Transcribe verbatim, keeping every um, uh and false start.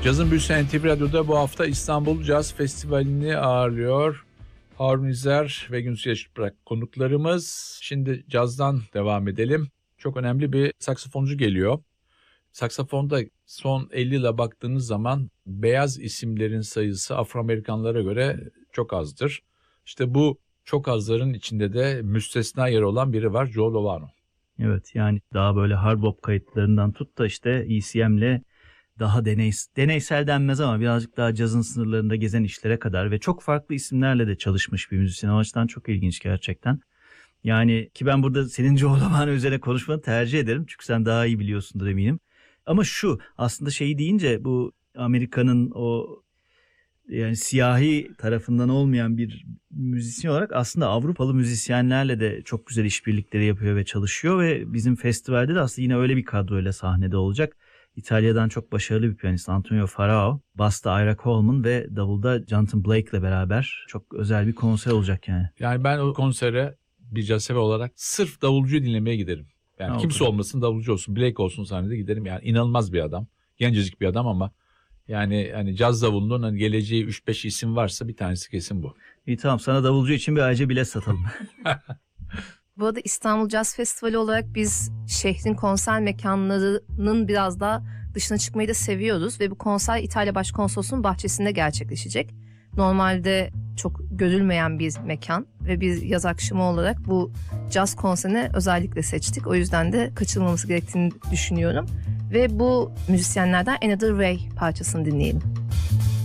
Cazın Büyüsü N T V Radyo'da bu hafta İstanbul Caz Festivali'ni ağırlıyor. Harun İzer ve Günsü Yeşilbırak konuklarımız. Şimdi cazdan devam edelim. Çok önemli bir saksafoncu geliyor. Saksafonda son elli yıla baktığınız zaman beyaz isimlerin sayısı Afro-Amerikanlara göre çok azdır. İşte bu çok azların içinde de müstesna yer olan biri var, Joe Lovano. Evet, yani daha böyle hard bop kayıtlarından tut da işte E C M'le daha deney, deneysel denmez ama birazcık daha cazın sınırlarında gezen işlere kadar ve çok farklı isimlerle de çalışmış bir müzisyen. O açıdan çok ilginç gerçekten. Yani ki ben burada senin Joe Lovano üzerine konuşmanı tercih ederim. Çünkü sen daha iyi biliyorsundur eminim. Ama şu aslında şeyi deyince bu Amerika'nın o yani siyahi tarafından olmayan bir müzisyen olarak aslında Avrupalı müzisyenlerle de çok güzel işbirlikleri yapıyor ve çalışıyor ve bizim festivalde de aslında yine öyle bir kadroyla sahnede olacak. İtalya'dan çok başarılı bir piyanist Antonio Farao, basta Ira Coleman ve davulda Jonathan Blake ile beraber çok özel bir konser olacak yani. Yani ben o konsere bir caz sever olarak sırf davulcuyu dinlemeye giderim. Yani ha, kimse olmasın, davulcu olsun, Blake olsun sahnede giderim. Yani inanılmaz bir adam, gencecik bir adam ama yani hani caz davulunun hani geleceği üç beş isim varsa bir tanesi kesin bu. İyi tamam, sana davulcu için bir ayrıca bilet satalım. Bu arada İstanbul Caz Festivali olarak biz şehrin konser mekanlarının biraz daha dışına çıkmayı da seviyoruz. Ve bu konser İtalya Başkonsolosluğu'nun bahçesinde gerçekleşecek. Normalde çok görülmeyen bir mekan ve bir yaz akşamı olarak bu caz konserini özellikle seçtik. O yüzden de kaçırılmaması gerektiğini düşünüyorum. Ve bu müzisyenlerden Another Way parçasını dinleyelim.